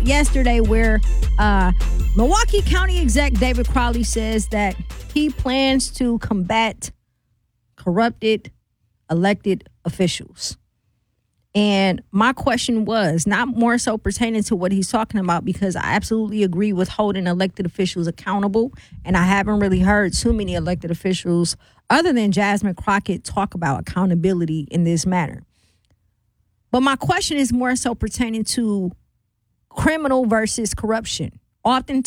yesterday where Milwaukee County Exec David Crowley says that he plans to combat corrupted elected officials. And my question was not more so pertaining to what he's talking about, because I absolutely agree with holding elected officials accountable. And I haven't really heard too many elected officials other than Jasmine Crockett talk about accountability in this manner. But my question is more so pertaining to criminal versus corruption. Often